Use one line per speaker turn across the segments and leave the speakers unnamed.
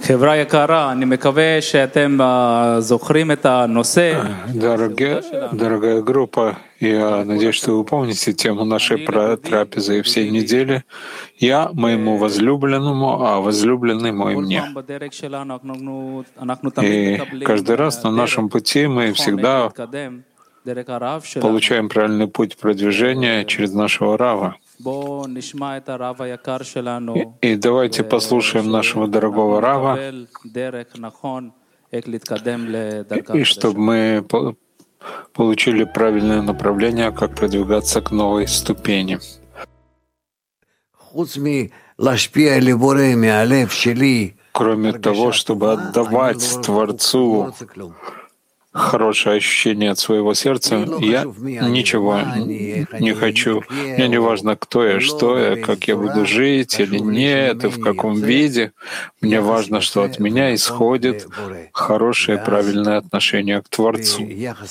חברה יקרה, אני מקווה שאתם זוכרים את הנושא.
Дорогая группа, я надеюсь, что вы помните тему нашей трапезы и всей недели. Я моему возлюбленному, а возлюбленный мой мне. И каждый раз на нашем пути мы всегда получаем правильный путь продвижения через нашего Рава. И давайте послушаем нашего дорогого Рава, и чтобы мы получили правильное направление, как продвигаться к новой ступени. Кроме того, чтобы отдавать Творцу хорошее ощущение от своего сердца, я ничего не хочу. Мне не важно, кто я, что я, как я буду жить или нет, и в каком виде. Мне важно, что от меня исходит хорошее, правильное отношение к Творцу.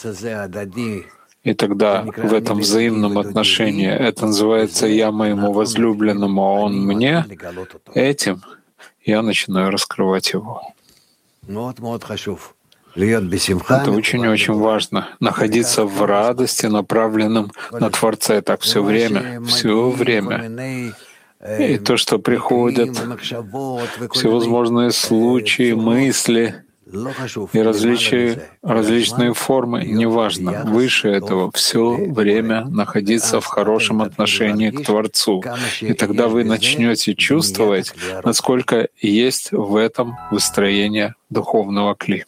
И тогда в этом взаимном отношении, это называется «я моему возлюбленному, а он мне», этим я начинаю раскрывать его. Это очень-очень важно — находиться в радости, направленном на Творца, и так все время. И то, что приходят, всевозможные случаи, мысли и различные формы, неважно. Выше этого все время находиться в хорошем отношении к Творцу. И тогда вы начнете чувствовать, насколько есть в этом выстроение духовного кли.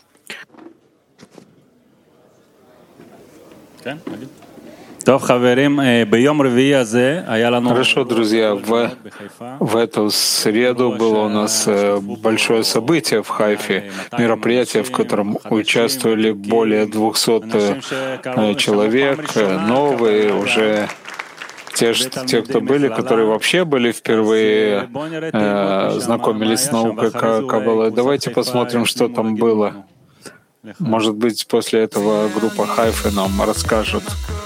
Хорошо, друзья, в эту среду было у нас большое событие в Хайфе, мероприятие, в котором участвовали более 200 человек, новые уже, те, кто были, которые вообще были впервые, знакомились с наукой Каббалы. Давайте посмотрим, что там было. Может быть, после этого группа Хайфы нам расскажет.